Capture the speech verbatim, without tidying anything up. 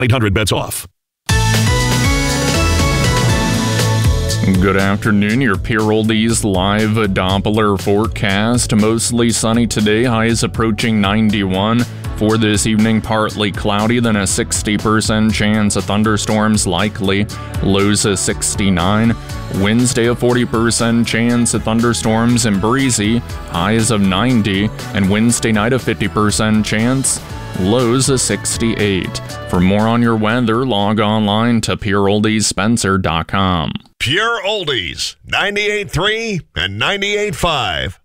eight hundred bets off. Good afternoon, your Pure Oldies live Doppler forecast. Mostly sunny today, highs approaching ninety-one. For this evening, partly cloudy, then a sixty percent chance of thunderstorms likely, lows of sixty-nine. Wednesday, a forty percent chance of thunderstorms and breezy, highs of ninety. And Wednesday night, a fifty percent chance, lows of sixty-eight. For more on your weather, log online to pure oldies spencer dot com. Pure Oldies, ninety-eight point three and ninety-eight point five.